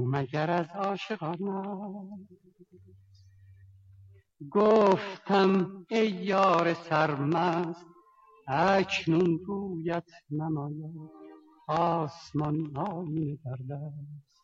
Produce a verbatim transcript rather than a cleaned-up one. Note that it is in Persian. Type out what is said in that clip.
مگر از عاشقان گفتم ای یار سرمست اکنون رویت نماید آسمان آینه در دست